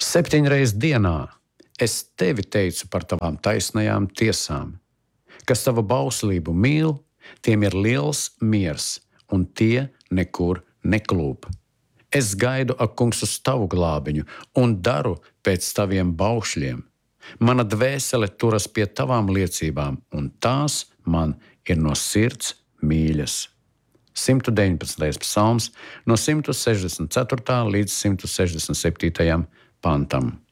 7 dienā es tevi teicu par tavām taisnajām tiesām. Kas tavu bauslību mīl, tiem ir liels miers, un tie nekur neklūp. Es gaidu, ak, kungs, uz tavu glābiņu un daru pēc taviem baušļiem. Mana dvēsele turas pie tavām liecībām, un tās man ir no sirds mīļas. 119. psalms no 164. līdz 167. pantam.